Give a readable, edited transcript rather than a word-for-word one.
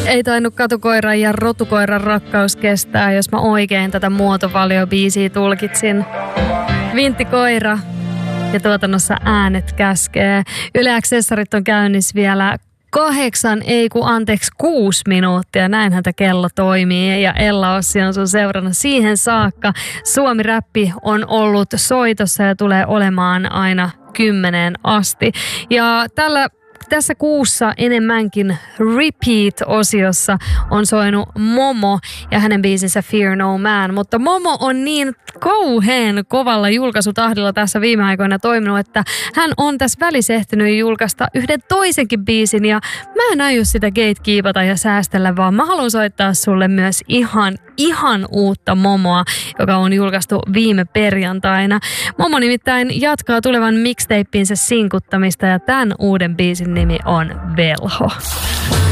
Ei tainnut katukoiran ja rotukoiran rakkaus kestää, jos mä oikein tätä muotovaliobiisiä tulkitsin. Vinttikoira ja tuotannossa äänet käskee. Yle Accessorit on käynnissä vielä 6 minuuttia. Näinhän tämä kello toimii ja Ella Ossi on sun seurana siihen saakka. Suomi-räppi on ollut soitossa ja tulee olemaan aina 10 asti. Ja tässä kuussa enemmänkin Repeat-osiossa on soinut Momo ja hänen biisinsä Fear No Man. Mutta Momo on niin kauhean kovalla julkaisutahdilla tässä viime aikoina toiminut, että hän on tässä välissä ehtinyt julkaista yhden toisenkin biisin. Ja mä en aio sitä gatekeepata ja säästellä, vaan mä haluan soittaa sulle myös ihan uutta Momoa, joka on julkaistu viime perjantaina. Momo nimittäin jatkaa tulevan mixtapeinsa sinkuttamista ja tämän uuden biisin nimi on Velho.